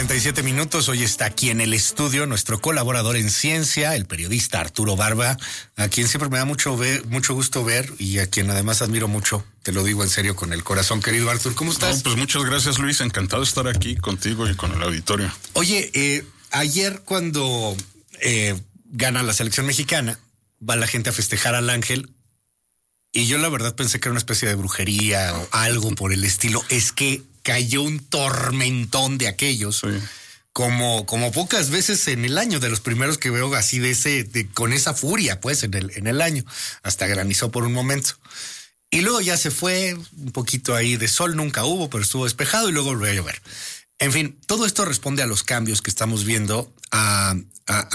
9:47. Hoy está aquí en el estudio nuestro colaborador en ciencia, el periodista Arturo Barba, a quien siempre me da mucho gusto ver y a quien además admiro mucho. Te lo digo en serio con el corazón, querido Arturo. ¿Cómo estás? No, pues muchas gracias, Luis. Encantado de estar aquí contigo y con el auditorio. Oye, ayer cuando gana la selección mexicana, va la gente a festejar al Ángel. Y yo la verdad pensé que era una especie de brujería o algo por el estilo. Es que cayó un tormentón de aquellos, sí, como pocas veces en el año, de los primeros que veo así con esa furia, pues, en el año. Hasta granizó por un momento. Y luego ya se fue, un poquito ahí de sol nunca hubo, pero estuvo despejado y luego volvió a llover. En fin, todo esto responde a los cambios que estamos viendo a